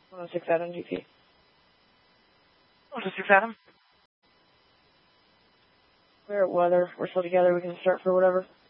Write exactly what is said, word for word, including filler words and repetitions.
one oh six Adam, G P. one oh six Adam. We're at weather. We're still together. We can start for whatever.